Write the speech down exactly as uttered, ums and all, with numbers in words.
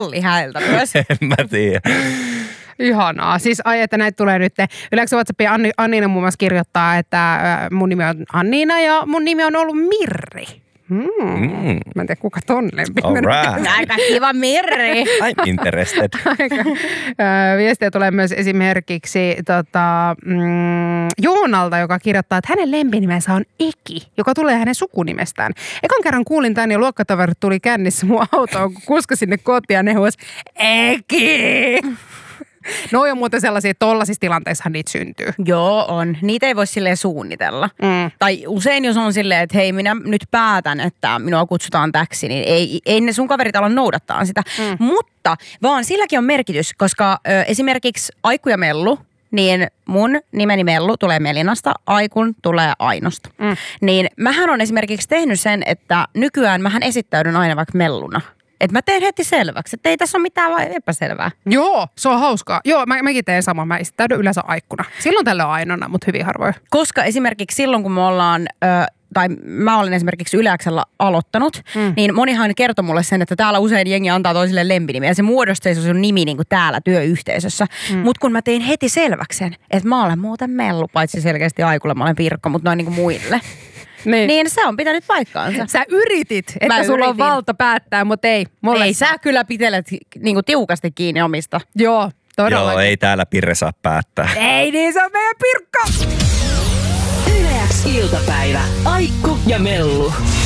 palli häiltä myös. En mä tiedä. Ihanaa. Siis ai, että näitä tulee nyt. Yleensä WhatsAppia Anni, Anniina muun muassa kirjoittaa, että mun nimi on Anniina ja mun nimi on ollut Mirri. Hmm. Mm. Mä en tiedä, kuka ton lempi. All right. Aika kiva Mirri. I'm interested. Aika. Viestiä tulee myös esimerkiksi tota, mm, Joonalta, joka kirjoittaa, että hänen lempinimensä on Eki, joka tulee hänen sukunimestään. Ekan kerran kuulin tän ja luokkatoverit tuli kännissä mun autoon, kun kuska sinne kotiin ja ne huos, Eki! No on muuten sellaisia, tollaisissa tilanteissahan niitä syntyy. Joo, on. Niitä ei voi silleen suunnitella. Mm. Tai usein jos on silleen, että hei, minä nyt päätän, että minua kutsutaan täksi, niin ei, ei ne sun kaverit ala noudattaa sitä. Mm. Mutta vaan silläkin on merkitys, koska ö, esimerkiksi Aikku ja Mellu, niin mun nimeni Mellu tulee Melinasta, Aikun tulee Ainosta. Mm. Niin mähän on esimerkiksi tehnyt sen, että nykyään mähän esittäydyn aina vaikka Melluna. Että mä teen heti selväksi, että ei tässä ole mitään vai epäselvää. Joo, se on hauskaa. Joo, mä, mäkin teen sama. Mä esittäydyn yleensä Aikkuna. Silloin tällöin Ainona, mutta hyvin harvoin. Koska esimerkiksi silloin, kun me ollaan, ö, tai mä olen esimerkiksi Yleäksellä aloittanut, mm. niin monihan kertoi mulle sen, että täällä usein jengi antaa toisille lempinimiä. Ja se muodostaa sun nimi niin kuin täällä työyhteisössä. Mm. Mutta kun mä tein heti selväksi sen, että mä olen muuten Mellu, paitsi selkeästi Aikulle mä olen Pirkko, mutta noin niin kuin muille. Niin. niin se on pitänyt paikkaansa. Sä yritit, että Mä sulla yritin. on valta päättää, mutta ei. Ei, sä kyllä pitelet niinku tiukasti kiinni omista. Joo, todellakin. Joo, ei täällä Pirre saa päättää. Ei niin, se on meidän Pirkko! Yle X iltapäivä. Aikku ja Mellu.